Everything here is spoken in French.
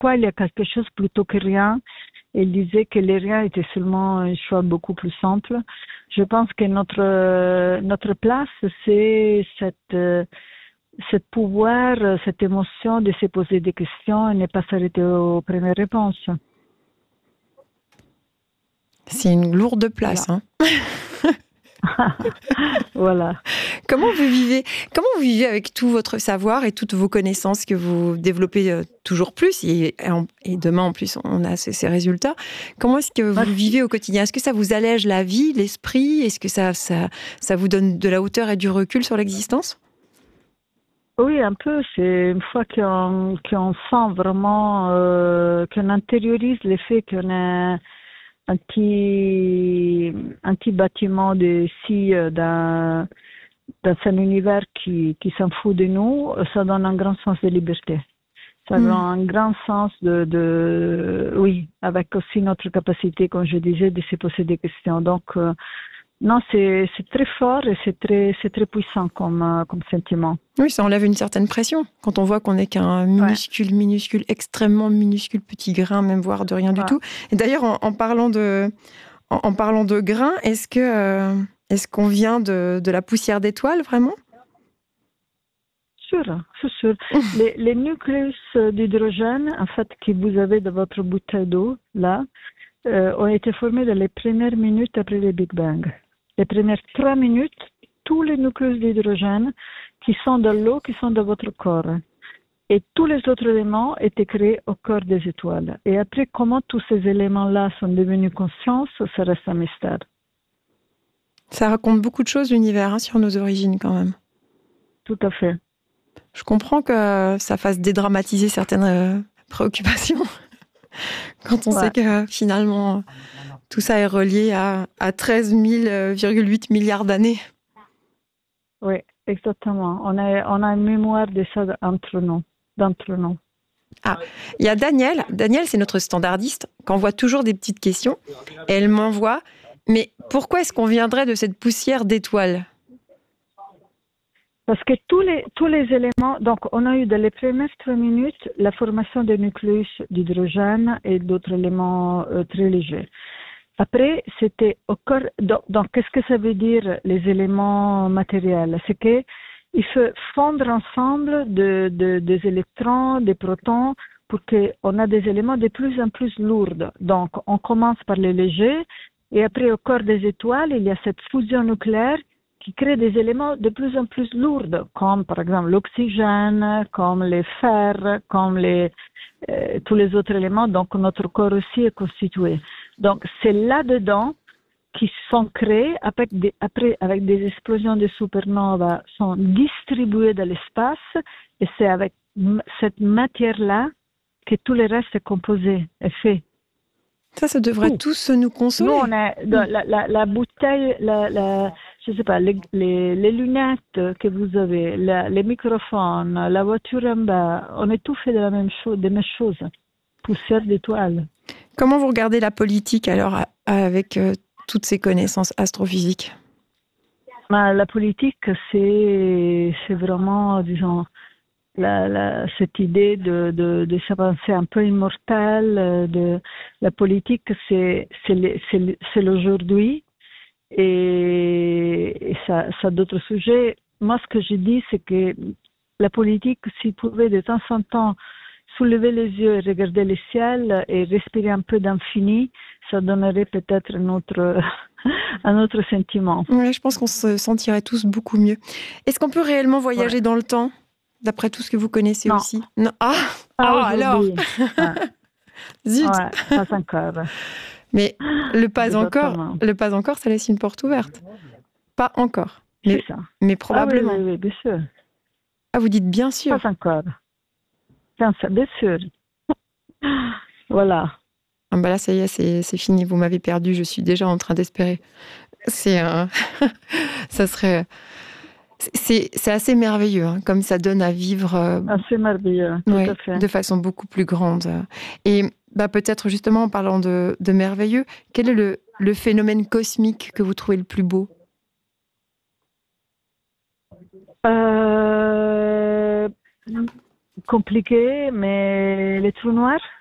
pourquoi il y a quelque chose plutôt que rien. Il disait que les rien était seulement un choix beaucoup plus simple. Je pense que notre place, c'est cette pouvoir, cette émotion de se poser des questions et ne pas s'arrêter aux premières réponses. C'est une lourde place, Voilà. hein. Voilà. Comment vous vivez avec tout votre savoir et toutes vos connaissances que vous développez toujours plus et demain en plus on a ces résultats. Comment est-ce que vous vivez au quotidien? Est-ce que ça vous allège la vie, l'esprit? Est-ce que ça vous donne de la hauteur et du recul sur l'existence? Oui, un peu. C'est une fois qu'on sent vraiment, qu'on intériorise le fait qu'on est un petit bâtiment de scie dans un univers qui s'en fout de nous, ça donne un grand sens de liberté. Ça donne un grand sens oui, avec aussi notre capacité, comme je disais, de se poser des questions. Donc, non, c'est très fort et c'est très puissant comme sentiment. Oui, ça enlève une certaine pression. Quand on voit qu'on n'est qu'un minuscule, extrêmement minuscule petit grain, même voire de rien du tout. Et d'ailleurs, en parlant de grains, est-ce qu'on vient de la poussière d'étoiles, vraiment? C'est sûr. Les nucléus d'hydrogène, en fait, que vous avez dans votre bouteille d'eau, là, ont été formés dans les premières minutes après le Big Bang. Les premières 3 minutes, tous les nucléus d'hydrogène qui sont dans l'eau, qui sont dans votre corps. Et tous les autres éléments étaient créés au cœur des étoiles. Et après, comment tous ces éléments-là sont devenus conscience, ça reste un mystère. Ça raconte beaucoup de choses, l'univers, hein, sur nos origines, quand même. Tout à fait. Je comprends que ça fasse dédramatiser certaines préoccupations. Quand on sait que finalement, tout ça est relié à 13,8 milliards d'années. Oui, exactement. On a une mémoire de ça d'entre nous. Ah, il y a Daniel. Daniel, c'est notre standardiste, qui envoie toujours des petites questions. Et elle m'envoie, mais pourquoi est-ce qu'on viendrait de cette poussière d'étoiles? Parce que tous les éléments, donc on a eu dans les premières 3 minutes la formation des nucléus d'hydrogène et d'autres éléments très légers. Après, c'était au corps. Donc, qu'est-ce que ça veut dire les éléments matériels? C'est que il faut fondre ensemble des électrons, des protons, pour qu'on a des éléments de plus en plus lourds. Donc, on commence par les légers, et après, au corps des étoiles, il y a cette fusion nucléaire qui crée des éléments de plus en plus lourds, comme par exemple l'oxygène, comme les fers, comme tous les autres éléments. Donc, notre corps aussi est constitué. Donc, c'est là-dedans qui sont créés, après avec des explosions de supernova, sont distribués dans l'espace, et c'est avec cette matière-là que tout le reste est composé, est fait. Ça devrait tous nous consoler. Nous, on a la bouteille, je sais pas, les lunettes que vous avez, les microphones, la voiture en bas, on est tout fait de la même chose, des mêmes choses. Poussière d'étoiles. Comment vous regardez la politique alors avec toutes ces connaissances astrophysiques? La politique, c'est vraiment, disons, cette idée de se penser un peu immortel. La politique, c'est l'aujourd'hui, et ça a d'autres sujets. Moi, ce que je dis, c'est que la politique, s'il pouvait de temps en temps soulever les yeux et regarder le ciel et respirer un peu d'infini, ça donnerait peut-être un autre sentiment. Oui, je pense qu'on se sentirait tous beaucoup mieux. Est-ce qu'on peut réellement voyager dans le temps, d'après tout ce que vous connaissez aussi? Non. Alors Zut. Pas encore. Mais le pas encore, ça laisse une porte ouverte. Pas encore. C'est ça. Mais probablement. Oui, bien sûr. Ah, vous dites bien sûr. Pas encore. Bien sûr. Voilà. Ah bah là, ça y est, c'est fini. Vous m'avez perdu. Je suis déjà en train d'espérer. Ça serait. C'est assez merveilleux, hein, comme ça donne à vivre. Assez merveilleux, tout à fait. De façon beaucoup plus grande. Et peut-être justement en parlant de merveilleux, quel est le phénomène cosmique que vous trouvez le plus beau? compliqué, mais les trous noirs,